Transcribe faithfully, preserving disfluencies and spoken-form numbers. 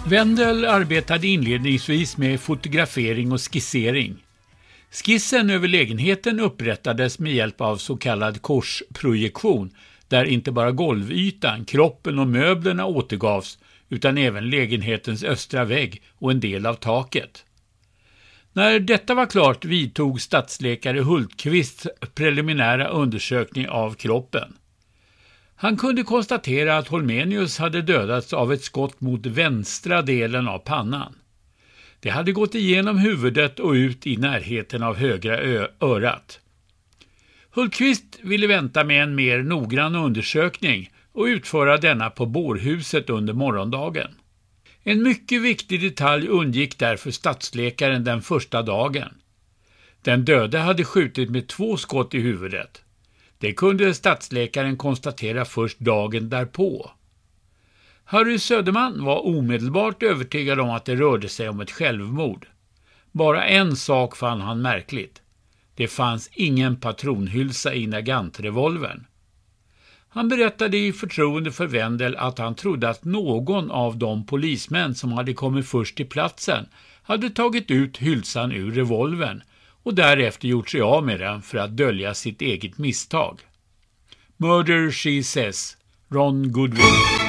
Wendell arbetade inledningsvis med fotografering och skissering. Skissen över lägenheten upprättades med hjälp av så kallad korsprojektion, där inte bara golvytan, kroppen och möblerna återgavs utan även lägenhetens östra vägg och en del av taket. När detta var klart vidtog stadsläkare Hultqvists preliminära undersökning av kroppen. Han kunde konstatera att Holmenius hade dödats av ett skott mot vänstra delen av pannan. Det hade gått igenom huvudet och ut i närheten av högra ö- örat. Hultqvist ville vänta med en mer noggrann undersökning och utföra denna på bårhuset under morgondagen. En mycket viktig detalj undgick därför stadsläkaren den första dagen. Den döde hade skjutit med två skott i huvudet. Det kunde stadsläkaren konstatera först dagen därpå. Harry Söderman var omedelbart övertygad om att det rörde sig om ett självmord. Bara en sak fann han märkligt. Det fanns ingen patronhylsa i Nagant-revolvern. Han berättade i förtroende för Wendell att han trodde att någon av de polismän som hade kommit först till platsen hade tagit ut hylsan ur revolvern och därefter gjort sig av med den för att dölja sitt eget misstag. Murder, she says. Ron Goodwin.